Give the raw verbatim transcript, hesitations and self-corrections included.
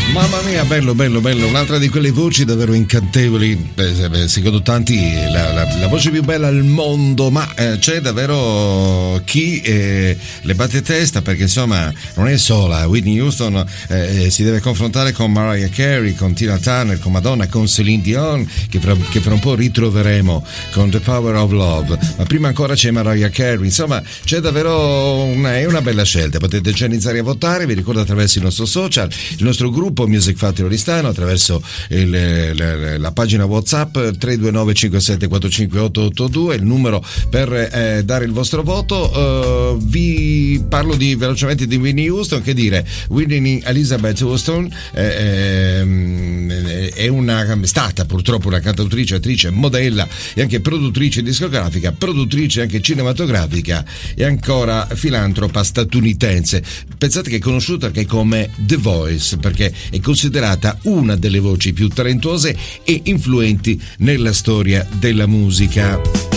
Mamma mia, bello, bello, bello. Un'altra di quelle voci davvero incantevoli. Beh, secondo tanti la, la, la voce più bella al mondo, ma eh, c'è davvero chi eh, le batte testa, perché insomma non è sola. Whitney Houston eh, si deve confrontare con Mariah Carey, con Tina Turner, con Madonna, con Celine Dion, che fra, che fra un po' ritroveremo con The Power of Love. Ma prima ancora c'è Mariah Carey. Insomma, c'è davvero una, è una bella scelta. Potete già iniziare a votare. Vi ricordo attraverso il nostro social, il nostro gruppo Music Factory Oristano, attraverso il, la, la pagina WhatsApp tre due nove cinque sette quattro cinque otto otto due, il numero per eh, dare il vostro voto. Uh, vi parlo di velocemente di Whitney Houston. Che dire, Whitney Elizabeth Houston eh, eh, è una stata purtroppo una cantautrice, attrice, modella e anche produttrice discografica, produttrice anche cinematografica e ancora filantropa statunitense. Pensate che è conosciuta anche come The Voice, perché è considerata una delle voci più talentuose e influenti nella storia della musica.